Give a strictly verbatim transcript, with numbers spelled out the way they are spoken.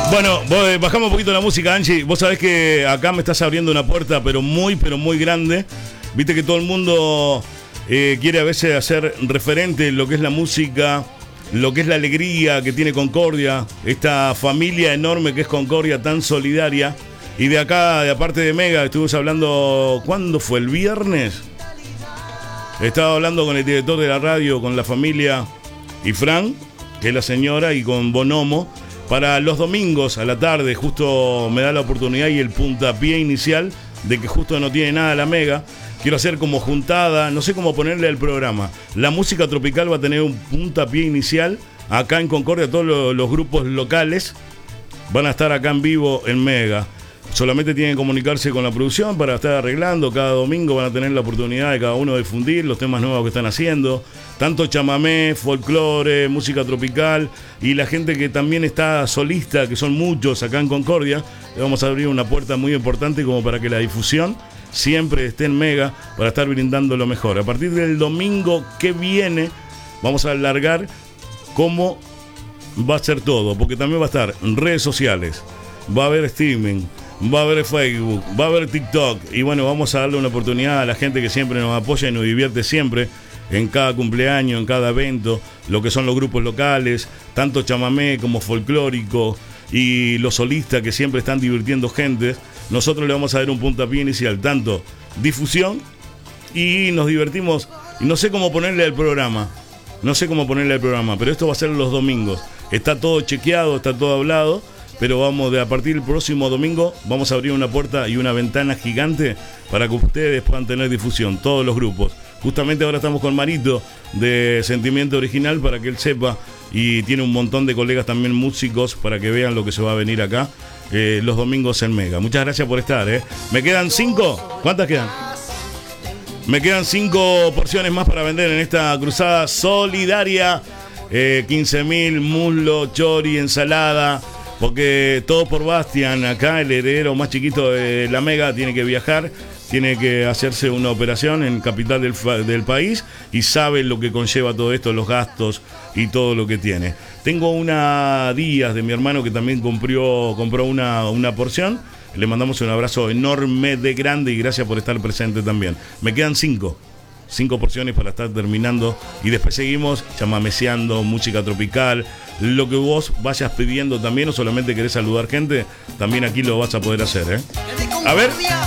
Bueno, bajamos un poquito la música, Angie. Vos sabés que acá me estás abriendo una puerta, pero muy, pero muy grande. Viste que todo el mundo eh, quiere a veces hacer referente lo que es la música, lo que es la alegría que tiene Concordia, esta familia enorme que es Concordia, tan solidaria. Y de acá, de aparte de Mega, estuvimos hablando, ¿cuándo fue? ¿El viernes? Estaba hablando con el director de la radio, con la familia y Fran, que es la señora, y con Bonomo. Para los domingos a la tarde, justo me da la oportunidad y el puntapié inicial de que justo no tiene nada la Mega. Quiero hacer como juntada, no sé cómo ponerle al programa. La música tropical va a tener un puntapié inicial acá en Concordia. Todos los, los grupos locales van a estar acá en vivo en Mega. Solamente tienen que comunicarse con la producción para estar arreglando. Cada domingo van a tener la oportunidad de cada uno difundir los temas nuevos que están haciendo. Tanto chamamé, folclore, música tropical y la gente que también está solista, que son muchos acá en Concordia. Le vamos a abrir una puerta muy importante como para que la difusión siempre esté en Mega para estar brindando lo mejor. A partir del domingo que viene vamos a alargar cómo va a ser todo, porque también va a estar en redes sociales, va a haber streaming, va a haber Facebook, va a haber TikTok. Y bueno, vamos a darle una oportunidad a la gente que siempre nos apoya y nos divierte siempre en cada cumpleaños, en cada evento, lo que son los grupos locales, tanto chamamé como folclórico y los solistas que siempre están divirtiendo gente. Nosotros le vamos a dar un puntapié inicial, tanto difusión y nos divertimos. Y no sé cómo ponerle al programa, no sé cómo ponerle al programa, pero esto va a ser los domingos. Está todo chequeado, está todo hablado. Pero vamos, de a partir del próximo domingo vamos a abrir una puerta y una ventana gigante para que ustedes puedan tener difusión, todos los grupos. Justamente ahora estamos con Marito de Sentimiento Original para que él sepa, y tiene un montón de colegas también músicos para que vean lo que se va a venir acá eh, los domingos en Mega. Muchas gracias por estar. ¿eh? ¿Me quedan cinco? ¿Cuántas quedan? Me quedan cinco porciones más para vender en esta cruzada solidaria. Eh, quince mil, muslo, chori, ensalada. Porque todo por Bastian, acá el heredero más chiquito de la Mega tiene que viajar, tiene que hacerse una operación en capital del, del país y sabe lo que conlleva todo esto, los gastos y todo lo que tiene. Tengo una Díaz de mi hermano que también compró, compró una, una porción. Le mandamos un abrazo enorme de grande y gracias por estar presente también. Me quedan cinco. Cinco porciones para estar terminando y después seguimos chamameceando, música tropical, lo que vos vayas pidiendo también, o solamente querés saludar gente, también aquí lo vas a poder hacer, ¿eh? A ver,